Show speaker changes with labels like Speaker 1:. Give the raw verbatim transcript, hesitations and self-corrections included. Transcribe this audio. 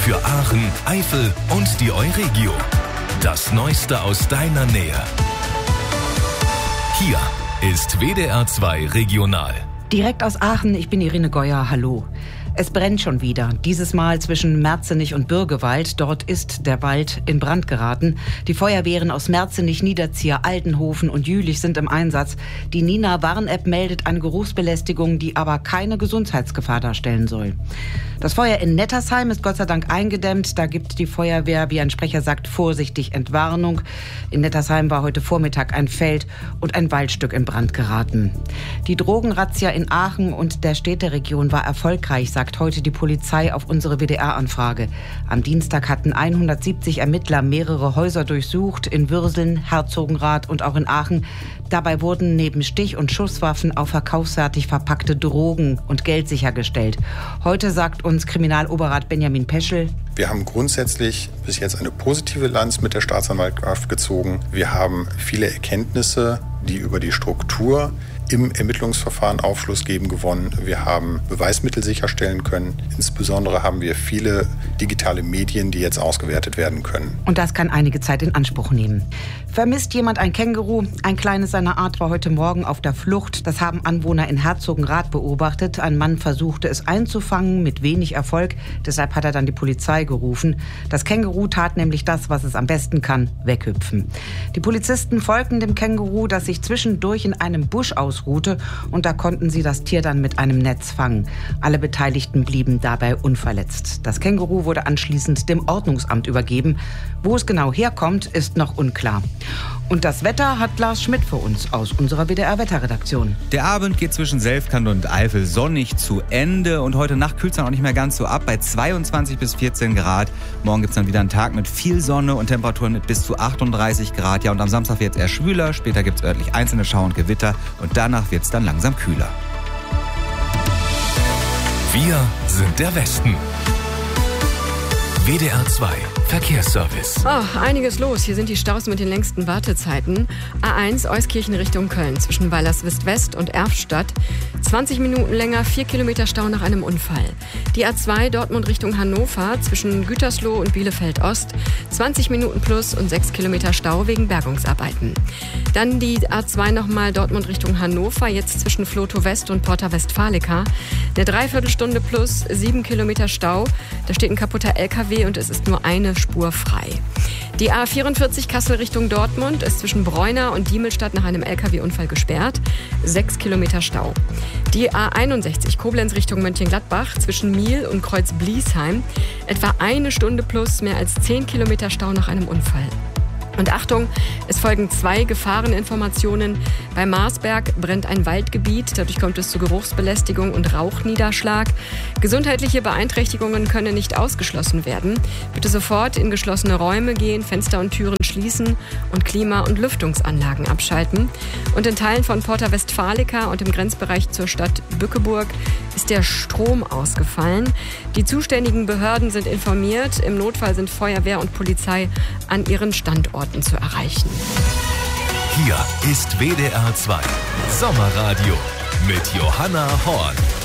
Speaker 1: Für Aachen, Eifel und die Euregio. Das Neueste aus deiner Nähe. Hier ist W D R zwei Regional.
Speaker 2: Direkt aus Aachen, ich bin Irene Geuer, hallo. Es brennt schon wieder, dieses Mal zwischen Merzenich und Bürgewald. Dort ist der Wald in Brand geraten. Die Feuerwehren aus Merzenich, Niederzier, Altenhofen und Jülich sind im Einsatz. Die Nina-Warn-App meldet eine Geruchsbelästigung, die aber keine Gesundheitsgefahr darstellen soll. Das Feuer in Nettersheim ist Gott sei Dank eingedämmt. Da gibt die Feuerwehr, wie ein Sprecher sagt, vorsichtig Entwarnung. In Nettersheim war heute Vormittag ein Feld und ein Waldstück in Brand geraten. Die Drogenrazzia in Aachen und der Städteregion war erfolgreich, sagt heute die Polizei auf unsere W D R-Anfrage. Am Dienstag hatten hundertsiebzig Ermittler mehrere Häuser durchsucht, in Würseln, Herzogenrath und auch in Aachen. Dabei wurden neben Stich- und Schusswaffen auch verkaufsfertig verpackte Drogen und Geld sichergestellt. Heute sagt uns Kriminaloberrat Benjamin Peschel:
Speaker 3: Wir haben grundsätzlich bis jetzt eine positive Bilanz mit der Staatsanwaltschaft gezogen. Wir haben viele Erkenntnisse, die über die Struktur im Ermittlungsverfahren Aufschluss geben, gewonnen. Wir haben Beweismittel sicherstellen können. Insbesondere haben wir viele digitale Medien, die jetzt ausgewertet werden können.
Speaker 2: Und das kann einige Zeit in Anspruch nehmen. Vermisst jemand ein Känguru? Ein kleines seiner Art war heute Morgen auf der Flucht. Das haben Anwohner in Herzogenrath beobachtet. Ein Mann versuchte es einzufangen, mit wenig Erfolg. Deshalb hat er dann die Polizei gerufen. Das Känguru tat nämlich das, was es am besten kann: weghüpfen. Die Polizisten folgten dem Känguru, das sich zwischendurch in einem Busch ausruhte. Und da konnten sie das Tier dann mit einem Netz fangen. Alle Beteiligten blieben dabei unverletzt. Das Känguru wurde anschließend dem Ordnungsamt übergeben. Wo es genau herkommt, ist noch unklar. Und das Wetter hat Lars Schmidt für uns aus unserer W D R-Wetterredaktion.
Speaker 4: Der Abend geht zwischen Selfkant und Eifel sonnig zu Ende. Und heute Nacht kühlt es dann auch nicht mehr ganz so ab, bei zweiundzwanzig bis vierzehn Grad. Morgen gibt es dann wieder einen Tag mit viel Sonne und Temperaturen mit bis zu achtunddreißig Grad. Ja, und am Samstag wird es eher schwüler. Später gibt es örtlich einzelne Schauer und Gewitter. Und danach wird es dann langsam kühler.
Speaker 1: Wir sind der Westen. W D R zwei Verkehrsservice.
Speaker 5: Oh, einiges los. Hier sind die Staus mit den längsten Wartezeiten. A eins Euskirchen Richtung Köln zwischen Weilerswist-West und Erftstadt. zwanzig Minuten länger, vier Kilometer Stau nach einem Unfall. Die A zwei Dortmund Richtung Hannover zwischen Gütersloh und Bielefeld-Ost. zwanzig Minuten plus und sechs Kilometer Stau wegen Bergungsarbeiten. Dann die A zwei nochmal Dortmund Richtung Hannover, jetzt zwischen Vlotho West und Porta Westfalica. Eine Dreiviertelstunde plus, sieben Kilometer Stau. Da steht ein kaputter L K W und es ist nur eine Spur frei. Die A vierundvierzig Kassel Richtung Dortmund ist zwischen Bräuner und Diemelstadt nach einem L K W-Unfall gesperrt. Sechs Kilometer Stau. Die A einundsechzig Koblenz Richtung Mönchengladbach zwischen Miel und Kreuz-Bliesheim. Etwa eine Stunde plus, mehr als zehn Kilometer Stau nach einem Unfall. Und Achtung, es folgen zwei Gefahreninformationen. Bei Marsberg brennt ein Waldgebiet. Dadurch kommt es zu Geruchsbelästigung und Rauchniederschlag. Gesundheitliche Beeinträchtigungen können nicht ausgeschlossen werden. Bitte sofort in geschlossene Räume gehen, Fenster und Türen schließen und Klima- und Lüftungsanlagen abschalten. Und in Teilen von Porta Westfalica und im Grenzbereich zur Stadt Bückeburg ist der Strom ausgefallen. Die zuständigen Behörden sind informiert. Im Notfall sind Feuerwehr und Polizei an ihren Standorten zu erreichen.
Speaker 1: Hier ist W D R zwei Sommerradio mit Johanna Horn.